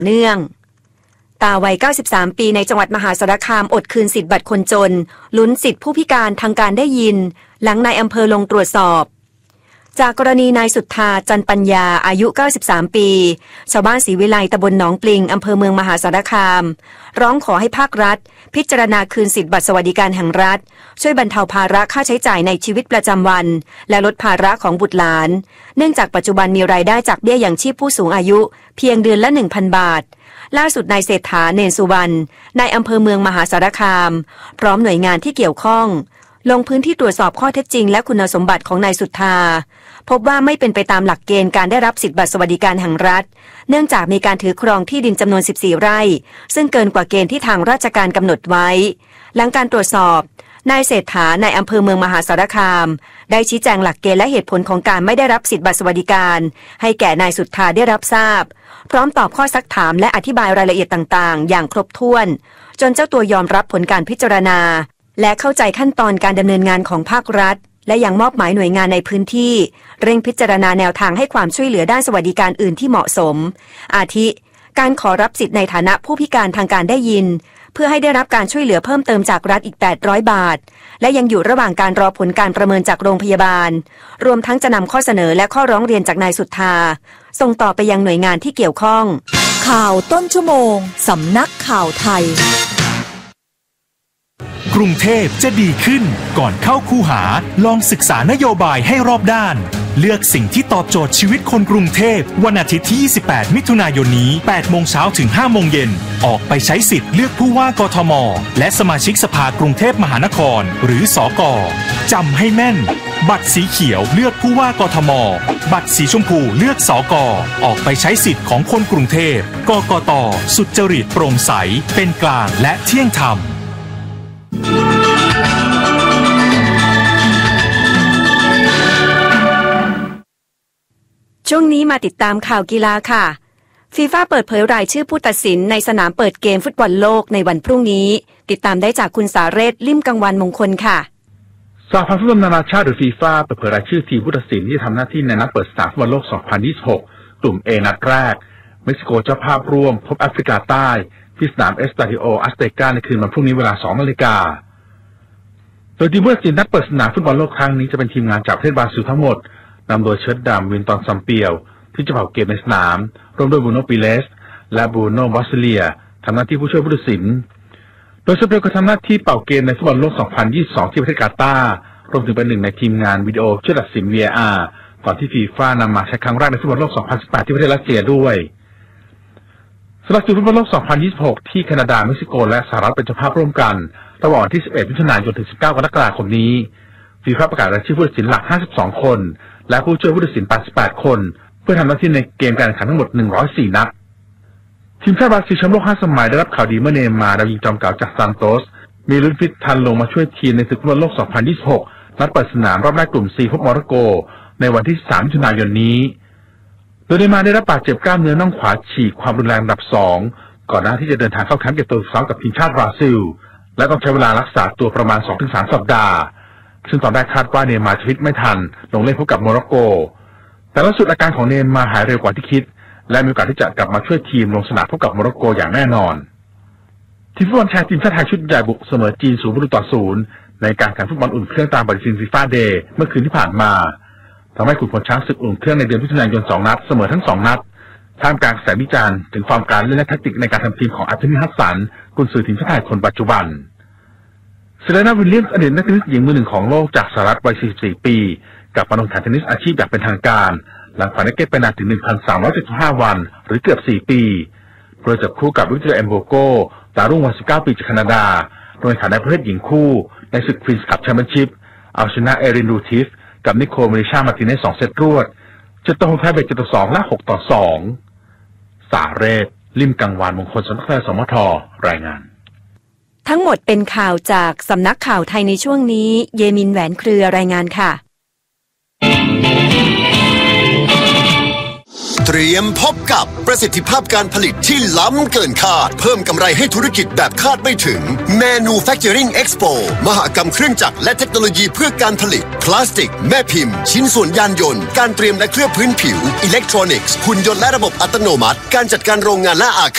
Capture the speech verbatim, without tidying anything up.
เนื่องตาวัยเก้าสิบสามปีในจังหวัดมหาสารคามอดคืนสิทธิบัตรคนจนลุ้นสิทธิผู้พิการทางการได้ยินหลังนายอำเภอลงตรวจสอบจากกรณีนายสุทธาจันปัญญาอายุเก้าสิบสามปีชาวบ้านศรีวิไลตำบลหนองปลิงอำเภอเมืองมหาสารคามร้องขอให้ภาครัฐพิจารณาคืนสิทธิบัตรสวัสดิการแห่งรัฐช่วยบรรเทาภาระค่าใช้จ่ายในชีวิตประจำวันและลดภาระของบุตรหลานเนื่องจากปัจจุบันมีรายได้จากเบี้ยยังชีพผู้สูงอายุเพียงเดือนละ หนึ่งพัน บาทล่าสุดนายเศรษฐาเนนสุวรรณนายอำเภอเมืองมหาสารคามพร้อมหน่วยงานที่เกี่ยวข้องลงพื้นที่ตรวจสอบข้อเท็จจริงและคุณสมบัติของนายสุทธาพบว่าไม่เป็นไปตามหลักเกณฑ์การได้รับสิทธิบัตรสวัสดิการแห่งรัฐเนื่องจากมีการถือครองที่ดินจำนวนสิบสี่ไร่ซึ่งเกินกว่าเกณฑ์ที่ทางราชการกำหนดไว้หลังการตรวจสอบนายเศรษฐานายอำเภอเมืองมหาสารคามได้ชี้แจงหลักเกณฑ์และเหตุผลของการไม่ได้รับสิทธิบัตรสวัสดิการให้แก่นายสุทธาได้รับทราบพร้อมตอบข้อซักถามและอธิบายรายละเอียดต่างๆอย่างครบถ้วนจนเจ้าตัวยอมรับผลการพิจารณาและเข้าใจขั้นตอนการดำเนินงานของภาครัฐและยังมอบหมายหน่วยงานในพื้นที่เร่งพิจารณาแนวทางให้ความช่วยเหลือด้านสวัสดิการอื่นที่เหมาะสมอาทิการขอรับสิทธิ์ในฐานะผู้พิการทางการได้ยินเพื่อให้ได้รับการช่วยเหลือเพิ่มเติมจากรัฐอีกแปดร้อยบาทและยังอยู่ระหว่างการรอผลการประเมินจากโรงพยาบาลรวมทั้งจะนำข้อเสนอและข้อร้องเรียนจากนายสุทธาส่งต่อไปยังหน่วยงานที่เกี่ยวข้องข่าวต้นชั่วโมงสำนักข่าวไทยกรุงเทพจะดีขึ้นก่อนเข้าคูหาลองศึกษานโยบายให้รอบด้านเลือกสิ่งที่ตอบโจทย์ชีวิตคนกรุงเทพวันอาทิตย์ที่ยี่สิบแปดมิถุนายนนี้แปดโมงเช้าถึงห้าโมงเย็นออกไปใช้สิทธิ์เลือกผู้ว่ากทมและสมาชิกสภากรุงเทพมหานครหรือสก.จำให้แม่นบัตรสีเขียวเลือกผู้ว่ากทมบัตรสีชมพูเลือกสก.ออกไปใช้สิทธิ์ของคนกรุงเทพกกต.สุจริตโปร่งใสเป็นกลางและเที่ยงธรรมช่วงนี้มาติดตามข่าวกีฬาค่ะฟีฟ่าเปิดเผยรายชื่อผู้ตัดสินในสนามเปิดเกมฟุตบอลโลกในวันพรุ่งนี้ติดตามได้จากคุณสาเรศลิ่มกังวานมงคลค่ะสหพันธ์ฟุตบอลนานาชาติหรือฟีฟ่าเปิดเผยรายชื่อทีมผู้ตัดสินที่ทำหน้าที่ในนัดเปิดสนามฟุตบอลโลก สองพันยี่สิบหก กลุ่ม A นัดแรกเม็กซิโกเจ้าภาพร่วมพบแอฟริกาใต้ที่สนามเอสตาดิโออัสเตกาในคืนวันพรุ่งนี้เวลา สองนาฬิกาโดยทีมผู้ตัดสินนัดเปิดสนามฟุตบอลโลกครั้งนี้จะเป็นทีมงานจากประเทศบราซิลทั้งหมดนำโดยเชิร์ตดำวินตอนซัมเปียวที่จะเป่าเกมในสนามรวมด้วยบูโน่ปิเลสและบูโน่บอสเลียทำหน้าที่ผู้ช่วยผู้ตัดสินโดยซัมเปียวก็ทำหน้าที่เป่าเกมในฟุตบอลโลก สองพันยี่สิบสอง ที่ประเทศกาตาร์รวมถึงเป็นหนึ่งในทีมงานวิดีโอช่วยตัดสิน วี เอ อาร์ ก่อนที่ฟีฟ่านำมาใช้ครั้งแรกในฟุตบอลโลก สองพันสิบแปด ที่ประเทศรัสเซียด้วยสำหรับฟุตบอลโลก สองพันยี่สิบหก ที่แคนาดาเม็กซิโกและสหรัฐเป็นเจ้าภาพร่วมกันระหว่างวันที่สิบเอ็ดมิถุนายนถึงสิบเก้ากรกฎาคมนี้ฟีฟ่าประกาศรายชื่อผู้ตัดสินหลักห้าสิบสองคนและผู้ช่วยผู้ตัดสินแปดสิบแปดคนเพื่อทำหน้าที่ในเกมการแข่งขันทั้งหมดหนึ่งร้อยสี่นัดทีมชาติบราซิลแชมป์โลกห้าสมัยได้รับข่าวดีเมื่อเนย์มาร์ดาวยิงจอมเก่าจากซานโตสมีลุ้นฟิตทันลงมาช่วยทีมในศึกฟุตบอลโลก สองพันยี่สิบหก นัดเปิดสนามรอบแรกกลุ่ม C พบโมร็อกโกในวันที่สามมิถุนายนนี้โดยเนย์มาร์ได้รับบาดเจ็บกล้ามเนื้อน่องขวาฉีกความรุนแรงระดับสองก่อนหน้าที่จะเดินทางเข้าแคมป์เก็บตัวฝึกซ้อมกับทีมชาติบราซิลและต้องใช้เวลารักษาตัวประมาณ สองถึงสาม สัปดาห์ซึ่งตอนแรกคาดว่าเนย์มาร์จะฟิตไม่ทันลงเล่นพบกับโมร็อกโกแต่ล่าสุดอาการของเนย์มาร์หายเร็วกว่าที่คิดและมีโอกาสที่จะกลับมาช่วยทีมลงสนามพบกับโมร็อกโกอย่างแน่นอนทีมฟุตบอลชายทีมชาติไทยชุดใหญ่บุกเสมอจีนศูนย์ประตูต่อศูนย์ในการแข่งฟุตบอลอุ่นเครื่องตามปฏิทินฟีฟ่าเดย์เมื่อคืนที่ผ่านมาทำให้ขุนพลช้างศึกอุ่นเครื่องในเดือนมิถุนายนสองนัดเสมอทั้งสองนัดท่ามกลางแสงวิจารณ์ถึงความการเล่นและแทคติกในการทำทีมของอัธนิฮัสสันกุนซือทีมชาติไทยคนปัจจุบันเซเลนาวิลเลียมส์อดีตนักเทนนิสหญิงมือหนึ่งของโลกจากสหรัฐวัยสี่สิบสี่ปีกลับมาลงแข่งเทนนิสอาชีพอย่างเป็นทางการหลังผ่านนักเก็ตไปนานถึง หนึ่งพันสามร้อยเจ็ดสิบห้า วันหรือเกือบสี่ปีโดยจับคู่กับวิกตอเรีย เอมโบโกดาวรุ่งวัยสิบเก้าปีจากแคนาดาโดยแข่งในประเภทหญิงคู่ในศึกควีนส์คัพแชมเปี้ยนชิพเอาชนะเอรินรูทิฟกับนิโคลเมริชามาร์ติเนสสองเซตรวดเจ็ดต่อหกแพ้เบรกเจ็ดต่อสองและหกต่อสองสาเรศลิ่มกังวานมงคลสำนักข่าวสมทรายงานทั้งหมดเป็นข่าวจากสำนักข่าวไทยในช่วงนี้เยมินแหวนเครือรายงานค่ะเตรียมพบกับประสิทธิภาพการผลิตที่ล้ำเกินคาดเพิ่มกำไรให้ธุรกิจแบบคาดไม่ถึง Manufacturing Expo มหกรรมเครื่องจักรและเทคโนโลยีเพื่อการผลิตพลาสติกแม่พิมพ์ชิ้นส่วนยานยนต์การเตรียมและเคลือบพื้นผิวอิเล็กทรอนิกส์หุ่นยนต์และระบบอัตโนมัติการจัดการโรงงานและอา